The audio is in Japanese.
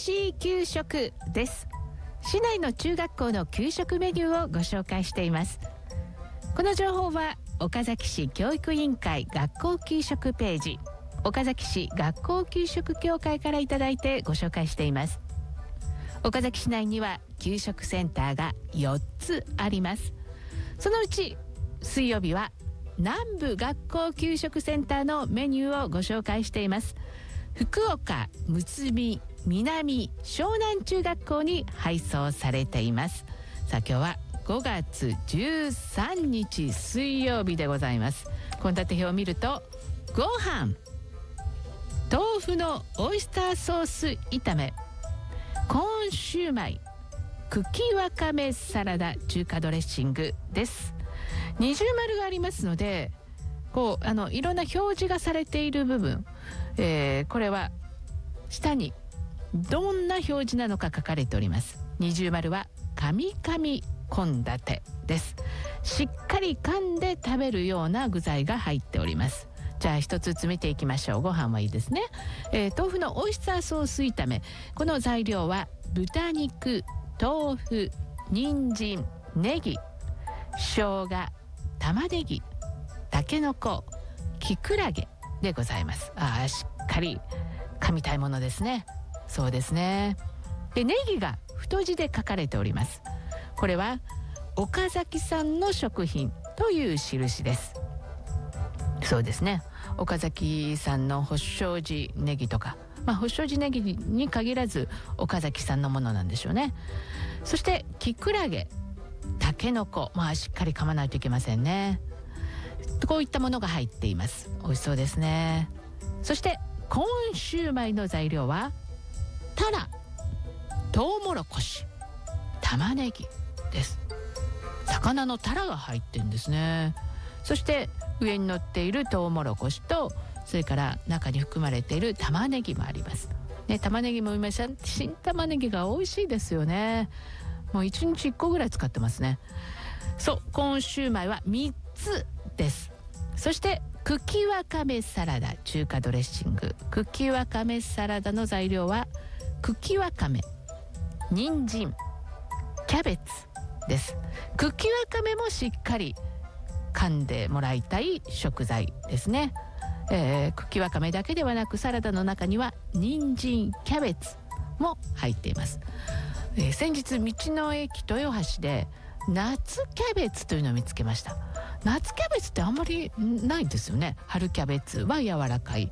しい給食です。市内の中学校の給食メニューをご紹介しています。この情報は岡崎市教育委員会学校給食ページ、岡崎市学校給食協会からいただいてご紹介しています。岡崎市内には給食センターが4つあります。そのうち水曜日は南部学校給食センターのメニューをご紹介しています。福岡、むつみ、南、湘南中学校に配送されています。さあ今日は5月13日水曜日でございます。献立表を見ると、ご飯、豆腐のオイスターソース炒め、コーンシューマイ、茎わかめサラダ、中華ドレッシングです。二重丸がありますので、こういろんな表示がされている部分、これは下にどんな表示なのか書かれております。二重丸は神々献立です。しっかり噛んで食べるような具材が入っております。じゃあ一つずつ見ていきましょう。ご飯はいいですね。豆腐のオイスターソース炒め、この材料は豚肉、豆腐、人参、ネギ、生姜、玉ねぎ、たけのこ、きくらげでございます。しっかり噛みたいものですね。そうですね。で、ネギが太字で書かれております。これは岡崎産の食品という印です。そうですね。岡崎産の保証寺ネギとか、保証寺ネギに限らず岡崎産のものなんでしょうね。そしてきくらげ、たけのこ、しっかり噛まないといけませんね。こういったものが入っています。美味しそうですね。そしてコーンシューマイの材料はタラ、トウモロコシ、玉ねぎです。魚のタラが入ってるんですね。そして上に乗っているトウモロコシと、それから中に含まれている玉ねぎもありますね。玉ねぎも今新玉ねぎが美味しいですよね。もう1日1個ぐらい使ってますね。そう、コーンシューマイは3つです。そして茎わかめサラダ、中華ドレッシング。茎わかめサラダの材料は茎わかめ、人参、キャベツです。茎わかめもしっかり噛んでもらいたい食材ですね。茎わかめだけではなく、サラダの中には人参、キャベツも入っています。先日道の駅豊橋で夏キャベツというのを見つけました。夏キャベツってあんまりないんですよね。春キャベツは柔らかい、